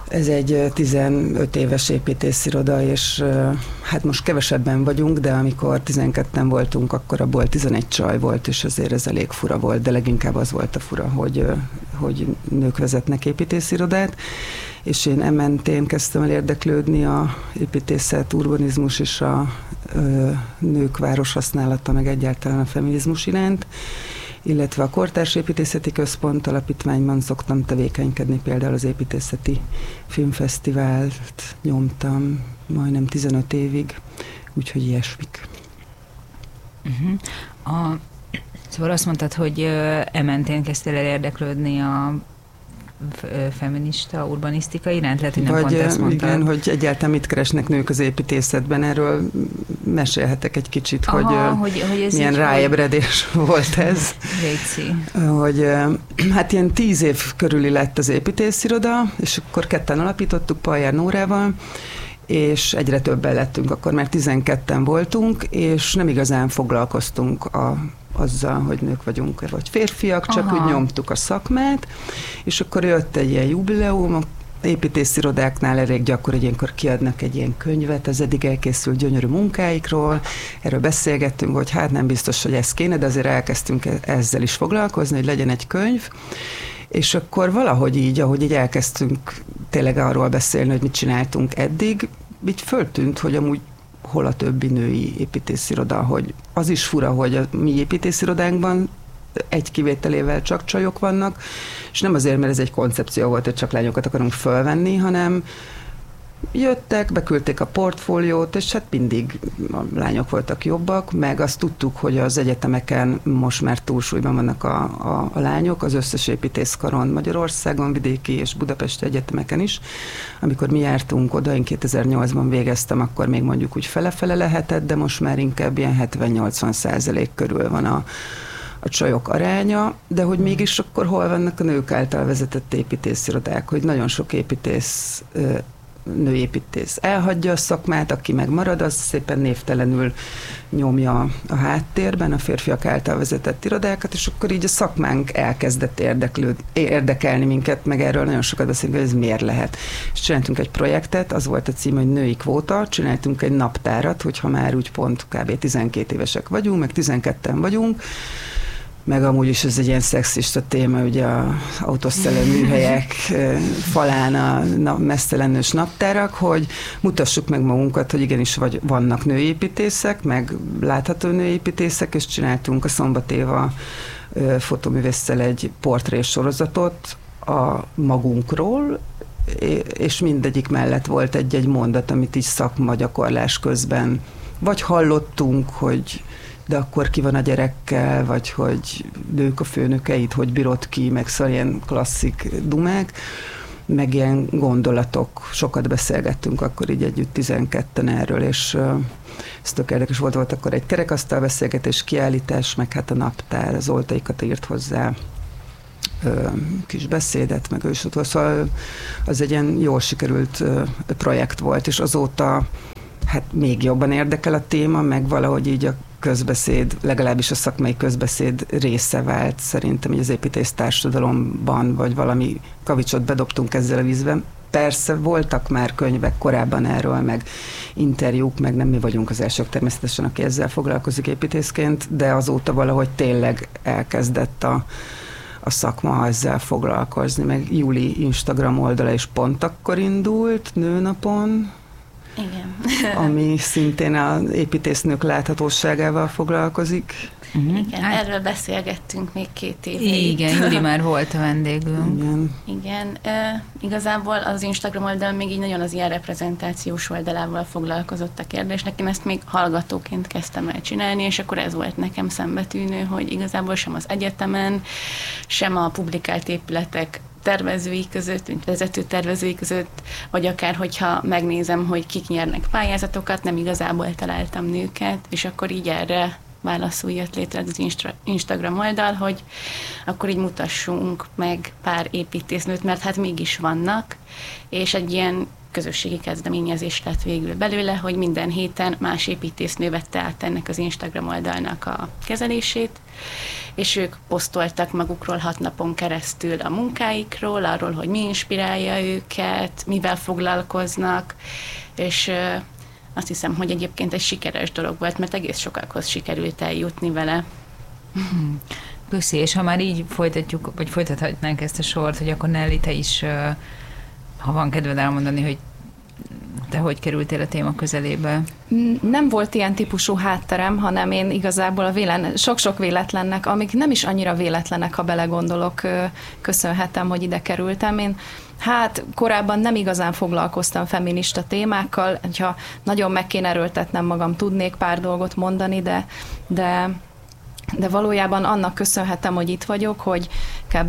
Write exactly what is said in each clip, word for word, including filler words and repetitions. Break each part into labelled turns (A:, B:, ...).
A: Ez egy tizenöt éves építésziroda, és hát most kevesebben vagyunk, de amikor tizenketten voltunk, akkor abból tizenegy csaj volt, és azért ez elég fura volt, de leginkább az volt a fura, hogy, hogy nők vezetnek építészirodát, és én ementén kezdtem el érdeklődni a építészet, urbanizmus és a ö, nők városhasználata, meg egyáltalán a feminizmus iránt, illetve a Kortárs Építészeti Központ alapítványban szoktam tevékenykedni, például az Építészeti Filmfesztivált nyomtam majdnem tizenöt évig, úgyhogy ilyesmik.
B: Uh-huh. A, szóval azt mondtad, hogy ementén kezdtél el érdeklődni a feminista, urbanisztika iránt, lehet, hogy nem
A: Vagy,
B: pont ezt mondtad.
A: Igen, hogy egyáltalán mit keresnek nők az építészetben, erről mesélhetek egy kicsit,
B: Aha,
A: hogy,
B: hogy, hogy ez
A: milyen ráébredés hogy... volt ez.
B: Léci.
A: Hogy hát ilyen tíz év körüli lett az építésziroda, és akkor ketten alapítottuk Paljár Nórával, és egyre többen lettünk, akkor már tizenketten voltunk, és nem igazán foglalkoztunk a azzal, hogy nők vagyunk, vagy férfiak, csak
B: Aha.
A: úgy nyomtuk a szakmát, és akkor jött egy ilyen jubileum, a építészirodáknál elég gyakori, hogy ilyenkor kiadnak egy ilyen könyvet az eddig elkészült gyönyörű munkáikról, erről beszélgettünk, hogy hát nem biztos, hogy ez kéne, de azért elkezdtünk ezzel is foglalkozni, hogy legyen egy könyv, és akkor valahogy így, ahogy így elkezdtünk tényleg arról beszélni, hogy mit csináltunk eddig, így föltűnt, hogy amúgy hol a többi női építésziroda, hogy az is fura, hogy a mi építészirodánkban egy kivételével csak csajok vannak, és nem azért, mert ez egy koncepció volt, hogy csak lányokat akarunk fölvenni, hanem jöttek, beküldték a portfóliót, és hát mindig a lányok voltak jobbak, meg azt tudtuk, hogy az egyetemeken most már túlsúlyban vannak a, a, a lányok, az összes építészkaron Magyarországon, vidéki és budapesti egyetemeken is. Amikor mi jártunk oda, én kétezer-nyolcban végeztem, akkor még mondjuk úgy fele-fele lehetett, de most már inkább ilyen hetven-nyolcvan százalék körül van a a csajok aránya, de hogy mégis akkor hol vannak a nők által vezetett építészirodák, hogy nagyon sok építész nőépítész elhagyja a szakmát, aki meg marad, az szépen névtelenül nyomja a háttérben a férfiak által vezetett irodákat, és akkor így a szakmánk elkezdett érdeklőd, érdekelni minket, meg erről nagyon sokat beszélünk, hogy ez miért lehet. És csináltunk egy projektet, az volt a cím, hogy női kvóta, csináltunk egy naptárat, hogyha már úgy pont kb. tizenkét évesek vagyunk, meg tizenketten vagyunk, meg amúgy is ez egy ilyen szexista téma, ugye az autószellő műhelyek falán a meztelenős naptárak, hogy mutassuk meg magunkat, hogy igenis vagy vannak nőépítészek, meg látható nőépítészek, és csináltunk a Szombat Éva fotoművésszel egy portrés sorozatot a magunkról, és mindegyik mellett volt egy-egy mondat, amit így szakmagyakorlás közben vagy hallottunk, hogy de akkor ki van a gyerekkel, vagy hogy nők a főnökeit, hogy bírod ki, meg szóval ilyen klasszik dumák, meg ilyen gondolatok. Sokat beszélgettünk akkor így együtt tizenketten erről, és uh, ez tök érdekes volt, volt akkor egy kerekasztal beszélgetés, kiállítás, meg hát a naptár, az Zoltai Kata írt hozzá uh, kis beszédet, meg ő is ott volt, szóval az egy ilyen jól sikerült uh, projekt volt, és azóta hát még jobban érdekel a téma, meg valahogy így a közbeszéd, legalábbis a szakmai közbeszéd része vált szerintem, hogy az építész társadalomban, vagy valami kavicsot bedobtunk ezzel a vízben. Persze voltak már könyvek korábban erről, meg interjúk, meg nem mi vagyunk az elsők természetesen, aki ezzel foglalkozik építészként, de azóta valahogy tényleg elkezdett a, a szakma ezzel foglalkozni, meg Júli Instagram oldala is pont akkor indult, nőnapon,
C: igen.
A: ami szintén az építésznők láthatóságával foglalkozik.
C: Uh-huh. Igen, hát, erről beszélgettünk még két éve.
B: Igen, Júli már volt a vendégünk.
A: Igen.
C: Igen, e, igazából az Instagram oldal még így nagyon az ilyen reprezentációs oldalával foglalkozott a kérdésnek. Én ezt még hallgatóként kezdtem el csinálni, és akkor ez volt nekem szembetűnő, hogy igazából sem az egyetemen, sem a publikált épületek tervezői között, mint vezető tervezői között, vagy akár, hogyha megnézem, hogy kik nyernek pályázatokat, nem igazából találtam nőket, és akkor így erre válaszul jött létre az Instagram oldal, hogy akkor így mutassunk meg pár építésznőt, mert hát mégis vannak, és egy ilyen közösségi kezdeményezés lett végül belőle, hogy minden héten más építésznő vette át ennek az Instagram oldalnak a kezelését, és ők posztoltak magukról hat napon keresztül a munkáikról, arról, hogy mi inspirálja őket, mivel foglalkoznak, és azt hiszem, hogy egyébként egy sikeres dolog volt, mert egész sokakhoz sikerült eljutni vele.
B: Köszi, és ha már így folytatjuk, vagy folytathatnánk ezt a sort, hogy akkor Nelly, te is, ha van kedved elmondani, hogy te hogy kerültél a téma közelébe?
D: Nem volt ilyen típusú hátterem, hanem én igazából a vélen, sok-sok véletlennek, amik nem is annyira véletlenek, ha belegondolok, köszönhetem, hogy ide kerültem. Én hát korábban nem igazán foglalkoztam feminista témákkal, ha nagyon meg kéne erőltetnem magam, tudnék pár dolgot mondani, de, de, de valójában annak köszönhetem, hogy itt vagyok, hogy kb.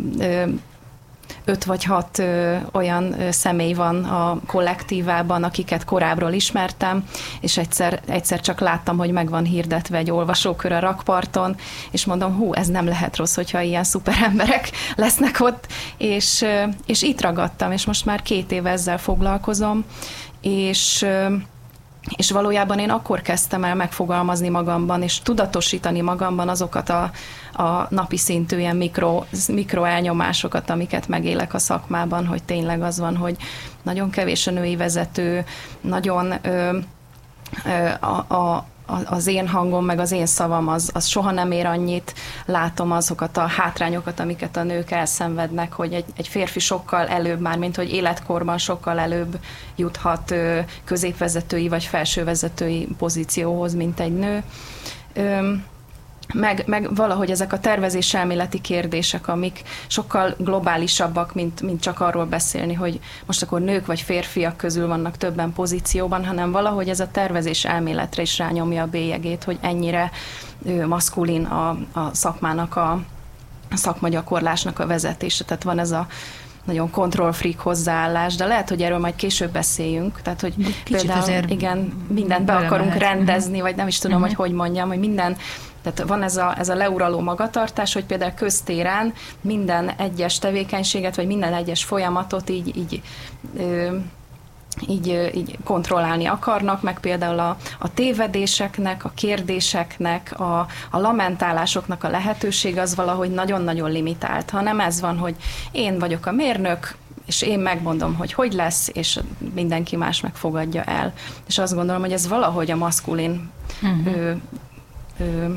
D: öt vagy hat ö, olyan ö, személy van a kollektívában, akiket korábbról ismertem, és egyszer, egyszer csak láttam, hogy meg van hirdetve egy olvasókör a rakparton, és mondom, hú, ez nem lehet rossz, hogyha ilyen szuper emberek lesznek ott, és, ö, és itt ragadtam, és most már két éve ezzel foglalkozom, és ö, és valójában én akkor kezdtem el megfogalmazni magamban, és tudatosítani magamban azokat a, a napi szintű ilyen mikro, mikro elnyomásokat, amiket megélek a szakmában, hogy tényleg az van, hogy nagyon kevés a női vezető, nagyon ö, ö, a, a az én hangom, meg az én szavam az, az soha nem ér annyit. Látom azokat a hátrányokat, amiket a nők elszenvednek, hogy egy, egy férfi sokkal előbb, már mint hogy életkorban sokkal előbb juthat ö, középvezetői vagy felsővezetői pozícióhoz, mint egy nő. Ö, Meg, meg valahogy ezek a tervezéselméleti kérdések, amik sokkal globálisabbak, mint, mint csak arról beszélni, hogy most akkor nők vagy férfiak közül vannak többen pozícióban, hanem valahogy ez a tervezéselméletre is rányomja a bélyegét, hogy ennyire maszkulin a, a szakmának, a, a szakmagyakorlásnak a vezetése. Tehát van ez a nagyon control freak hozzáállás, de lehet, hogy erről majd később beszéljünk, tehát, hogy
B: kicsit
D: például igen, mindent be akarunk rendezni, vagy nem is tudom, uh-huh. hogy hogy mondjam, hogy minden. Tehát van ez a, ez a leuraló magatartás, hogy például köztéren minden egyes tevékenységet, vagy minden egyes folyamatot így, így, ö, így, így kontrollálni akarnak, meg például a, a tévedéseknek, a kérdéseknek, a, a lamentálásoknak a lehetőség az valahogy nagyon-nagyon limitált. Ha nem ez van, hogy én vagyok a mérnök, és én megmondom, hogy hogy lesz, és mindenki más megfogadja el. És azt gondolom, hogy ez valahogy a maszkulin uh-huh. ö, ö,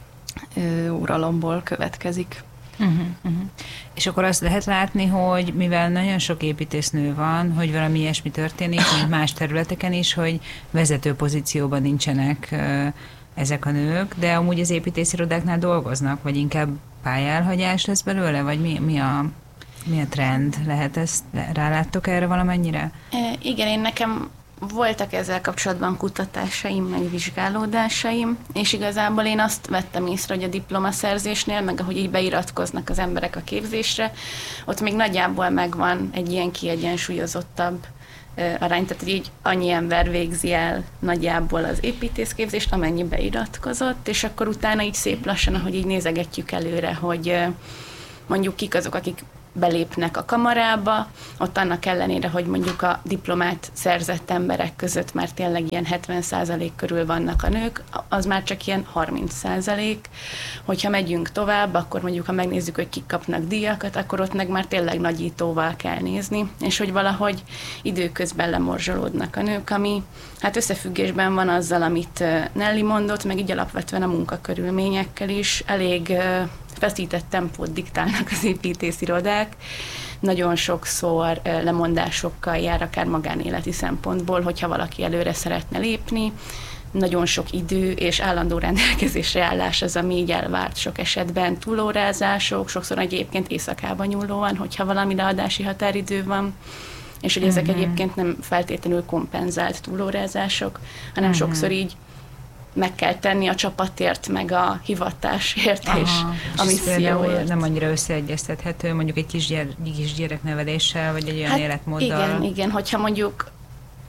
D: ö, uralomból következik.
B: Uh-huh, uh-huh. És akkor azt lehet látni, hogy mivel nagyon sok építésznő van, hogy valami ilyesmi történik, mint más területeken is, hogy vezető pozícióban nincsenek uh, ezek a nők, de amúgy az építészirodáknál dolgoznak, vagy inkább pályálhagyás lesz belőle, vagy mi, mi a... Mi a trend? Lehet ezt, ráláttok erre valamennyire?
C: E, igen, én nekem voltak ezzel kapcsolatban kutatásaim, meg vizsgálódásaim, és igazából én azt vettem észre, hogy a diplomaszerzésnél, meg ahogy így beiratkoznak az emberek a képzésre, ott még nagyjából megvan egy ilyen kiegyensúlyozottabb arány, tehát így annyi ember végzi el nagyjából az építészképzést, amennyi beiratkozott, és akkor utána így szép lassan, ahogy így nézegetjük előre, hogy mondjuk kik azok, akik belépnek a kamarába, ott annak ellenére, hogy mondjuk a diplomát szerzett emberek között már tényleg ilyen hetven százalék körül vannak a nők, az már csak ilyen harminc százalék. Hogyha megyünk tovább, akkor mondjuk, ha megnézzük, hogy kik kapnak díjakat, akkor ott meg már tényleg nagyítóval kell nézni, és hogy valahogy időközben lemorzsolódnak a nők, ami hát összefüggésben van azzal, amit Nelly mondott, meg így alapvetően a munkakörülményekkel is elég feszített tempót diktálnak az építészirodák. Nagyon sokszor lemondásokkal jár, akár magánéleti szempontból, hogyha valaki előre szeretne lépni. Nagyon sok idő és állandó rendelkezésre állás az, ami így elvárt sok esetben. Túlórázások, sokszor egyébként éjszakában nyúlóan, hogyha valami leadási határidő van, és hogy ezek uh-huh. egyébként nem feltétlenül kompenzált túlórázások, hanem uh-huh. sokszor így meg kell tenni a csapatért, meg a hivatásért, aha, és a misszióért.
B: Nem annyira összeegyeztethető, mondjuk egy kisgyere, kisgyerekneveléssel, vagy egy olyan hát életmóddal.
C: Igen, igen, hogyha mondjuk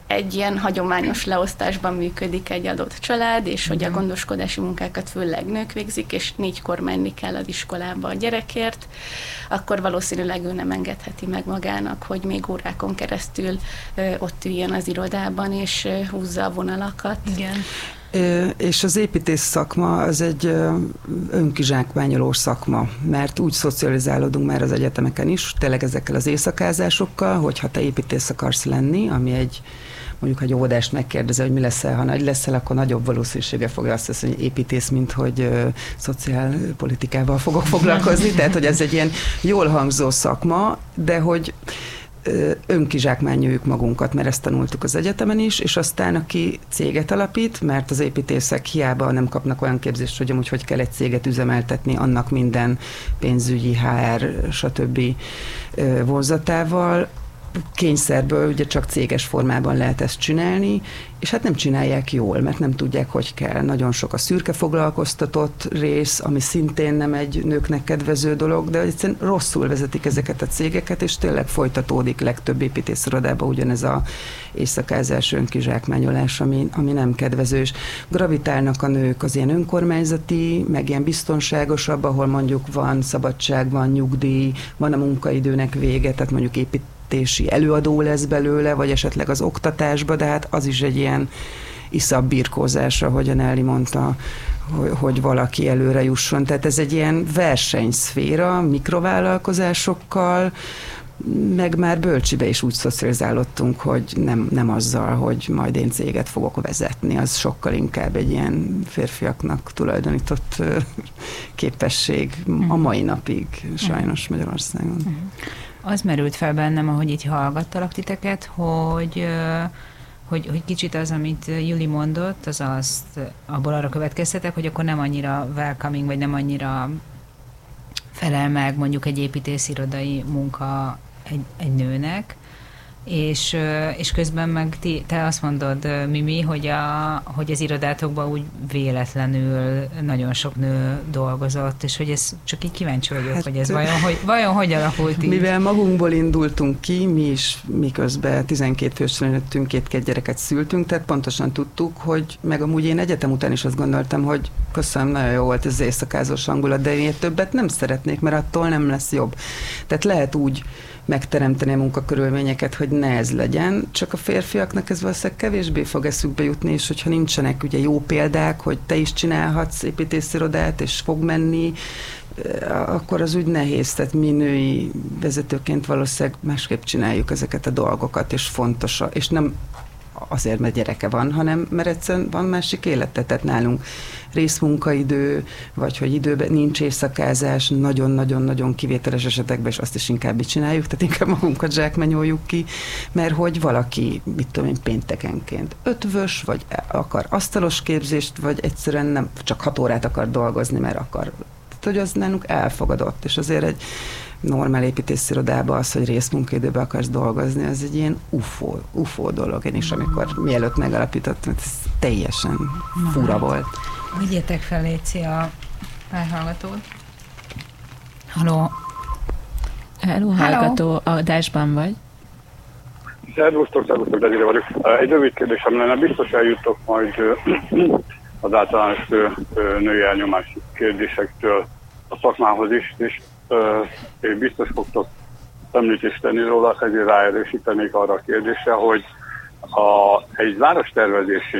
C: egy ilyen hagyományos leosztásban működik egy adott család, és hogy a gondoskodási munkákat főleg nők végzik, és négykor menni kell az iskolába a gyerekért, akkor valószínűleg ő nem engedheti meg magának, hogy még órákon keresztül ö, ott üljön az irodában, és ö, húzza a vonalakat.
B: Igen.
A: És az építész szakma az egy önkizsákmányoló szakma, mert úgy szocializálódunk már az egyetemeken is, tényleg ezekkel az éjszakázásokkal, hogyha te építész akarsz lenni, ami egy mondjuk, ha egy óvodást megkérdezi, hogy mi leszel, ha nagy leszel, akkor nagyobb valószínűséggel fogja azt hiszem, hogy építész, mint hogy ö, szociálpolitikával fogok foglalkozni, tehát hogy ez egy ilyen jól hangzó szakma, de hogy önkizsákmányoljuk magunkat, mert ezt tanultuk az egyetemen is, és aztán aki céget alapít, mert az építészek hiába nem kapnak olyan képzést, hogy amúgy hogy kell egy céget üzemeltetni, annak minden pénzügyi, há er, stb. Vonzatával, kényszerből ugye csak céges formában lehet ezt csinálni, és hát nem csinálják jól, mert nem tudják, hogy kell. Nagyon sok a szürke foglalkoztatott rész, ami szintén nem egy nőknek kedvező dolog, de egyszerűen rosszul vezetik ezeket a cégeket, és tényleg folytatódik legtöbb építészirodában ugyanez a éjszakázás, önkizsákmányolás, ami, ami nem kedvező, és gravitálnak a nők az ilyen önkormányzati, meg ilyen biztonságosabb, ahol mondjuk van szabadság, van nyugdíj, van a munkaidőnek vége, tehát mondjuk épít előadó lesz belőle, vagy esetleg az oktatásba, de hát az is egy ilyen iszabb birkózás, ahogyan Nelly mondta, hogy valaki előre jusson. Tehát ez egy ilyen versenyszféra, mikrovállalkozásokkal, meg már bölcsibe is úgy szocializálódtunk, hogy nem, nem azzal, hogy majd én céget fogok vezetni, az sokkal inkább egy ilyen férfiaknak tulajdonított képesség a mai napig, sajnos Magyarországon.
B: Az merült fel bennem, ahogy így hallgattalak titeket, hogy, hogy, hogy kicsit az, amit Juli mondott, az azt, abból arra következtetek, hogy akkor nem annyira welcoming, vagy nem annyira felel meg mondjuk egy építészirodai munka egy, egy nőnek, és, és közben meg ti, te azt mondod, Mimi, hogy, a, hogy az irodátokban úgy véletlenül nagyon sok nő dolgozott, és hogy ez csak így kíváncsi vagyok, hát, hogy ez vajon hogy, vajon hogy alakult így?
A: Mivel magunkból indultunk ki, mi is miközben tizenkét fősre nőttünk, két-két gyereket szültünk, tehát pontosan tudtuk, hogy meg amúgy én egyetem után is azt gondoltam, hogy köszönöm, nagyon jó volt ez az éjszakázós hangulat, de én többet nem szeretnék, mert attól nem lesz jobb. Tehát lehet úgy megteremteni a munkakörülményeket, hogy ne ez legyen, csak a férfiaknak ez valószínűleg kevésbé fog eszükbe jutni, és hogyha nincsenek ugye jó példák, hogy te is csinálhatsz építészirodát, és fog menni, akkor az úgy nehéz, tehát mi női vezetőként valószínűleg másképp csináljuk ezeket a dolgokat, és fontos, és nem azért, mert gyereke van, hanem mert egyszerűen van másik élete, tehát nálunk részmunkaidő, vagy hogy időben nincs éjszakázás, nagyon-nagyon-nagyon kivételes esetekben, és azt is inkább így csináljuk, tehát inkább magunkat zsákmányoljuk ki, mert hogy valaki, mit tudom én, péntekenként ötvös, vagy akar asztalos képzést, vagy egyszerűen nem, csak hat órát akar dolgozni, mert akar. Tehát, hogy az nálunk elfogadott, és azért egy normál építészirodában az, hogy részmunkaidőben akarsz dolgozni, az egy ilyen ufó, ufó dolog. Én is, amikor mielőtt megalapítottam, ez teljesen fura volt.
B: Vigyétek fel, Léci, a felhallgatót. Halló.
E: Hello, hallgató, adásban vagy?
F: Szervusztok, szervusztok, Dezire vagyok. Egy rövid kérdésem lenne, biztos eljutok majd az általános női elnyomás kérdésektől a szakmához is, és én biztos fogtok említést tenni róla, ezért ráerősítenék arra a kérdésre, hogy a, egy várostervezési